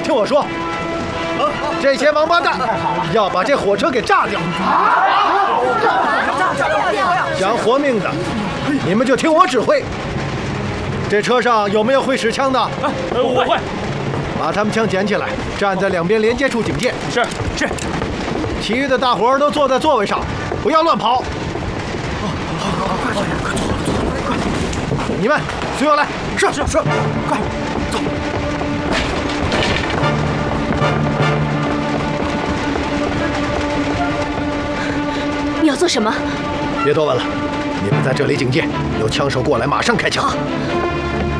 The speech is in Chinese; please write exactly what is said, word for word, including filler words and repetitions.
听我说，这些王八蛋要把这火车给炸掉。想活命的，你们就听我指挥。这车上有没有会使枪的？ 我会。 把他们枪捡起来，站在两边连接处警戒。 是是。 其余的大伙儿都坐在座位上，不要乱跑。你们随我来。 是是是，快走。 你要做什么？ 别多问了，你们在这里警戒，有枪手过来马上开枪。 好。